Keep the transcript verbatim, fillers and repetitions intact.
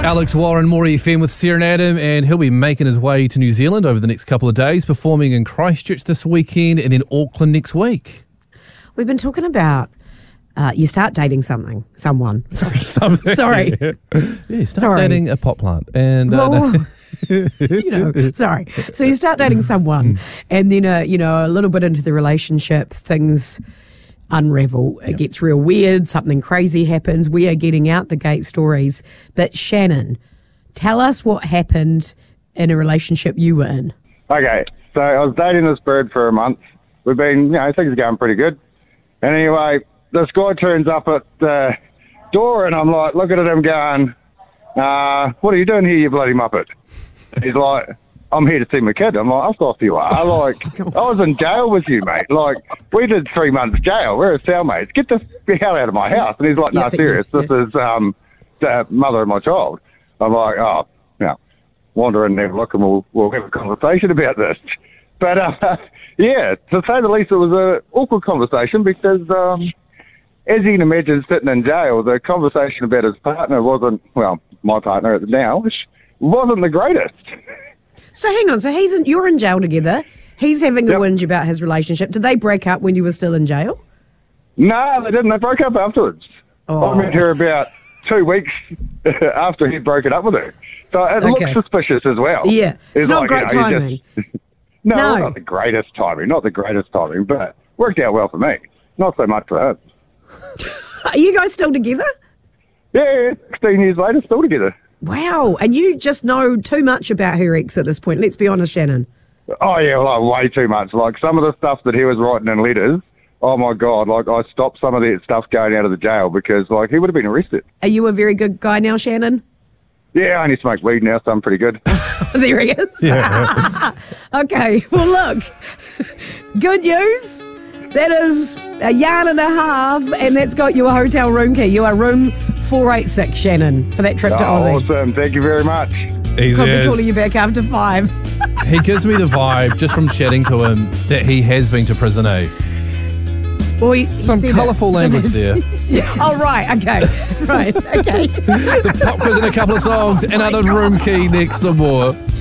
Alex Warren, More F M with Sarah and Adam, and he'll be making his way to New Zealand over the next couple of days, performing in Christchurch this weekend and in Auckland next week. We've been talking about uh, you start dating something, someone. Sorry, Something. sorry. Yeah, start Sorry. dating a pot plant. And uh, Well, no. you know, sorry. So you start dating someone, and then uh, you know, a little bit into the relationship, things unravel. It gets real weird. Something crazy happens. We are getting out the gate stories. But Shannon, tell us what happened in a relationship you were in. Okay, so I was dating this bird for a month. We've been, you know, things are going pretty good. And anyway, this guy turns up at the door, and I'm like looking at him going, uh, what are you doing here, you bloody muppet? He's like, I'm here to see my kid. I'm like, of course you are. Like, I was in jail with you, mate. Like, we did three months jail. We're cellmates. Get the hell out of my house. And he's like, no, Yeah, serious. yeah. This is um, the mother of my child. I'm like, oh, yeah. Wander in there and look, and we'll, we'll have a conversation about this. But, uh, yeah, to say the least, it was an awkward conversation because, um, as you can imagine, sitting in jail, the conversation about his partner wasn't, well, my partner now, wasn't the greatest. So hang on. So he's in, you're in jail together. He's having a Yep. whinge about his relationship. Did they break up when you were still in jail? No, they didn't. They broke up afterwards. Oh. I met her about two weeks after he'd broken up with her. So it Okay. looks suspicious as well. Yeah. It's not great you he timing. just- no, No. not the greatest timing. Not the greatest timing, but worked out well for me. Not so much for him. Are you guys still together? Yeah, sixteen years later, still together. Wow. And you just know too much about her ex at this point. Let's be honest, Shannon. Oh, yeah, like, way too much. Like, some of the stuff that he was writing in letters, oh, my God, like, I stopped some of that stuff going out of the jail because, like, he would have been arrested. Are you a very good guy now, Shannon? Yeah, I only smoke weed now, so I'm pretty good. There he is. Okay. Well, look. Good news. That is a yarn and a half, and that's got you a hotel room key. You are room four eighty-six, Shannon, for that trip to Oh, Aussie. awesome. Thank you very much. Easy Could be as. calling you back after five. He gives me the vibe, just from chatting to him, that he has been to prison, eh? Well, he- he Some said it. colourful So language there's- there. Oh, right. Okay. Right. Okay. The pop quiz and a couple of songs, and another room key next to more.